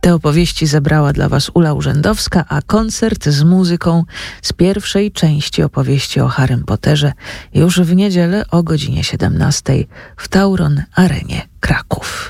Te opowieści zebrała dla Was Ula Urzędowska, a koncert z muzyką z pierwszej części opowieści o Harrym Potterze już w niedzielę o godzinie 17 w Tauron Arenie Kraków.